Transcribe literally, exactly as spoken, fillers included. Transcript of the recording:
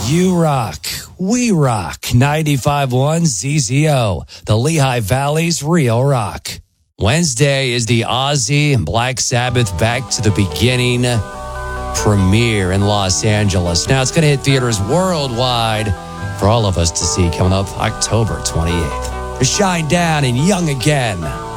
You rock. We rock. ninety-five point one Z Z O, the Lehigh Valley's real rock. Wednesday is the Ozzy and Black Sabbath Back to the Beginning premiere in Los Angeles. Now, it's going to hit theaters worldwide for all of us to see coming up October twenty-eighth. To Shine Down and Young Again.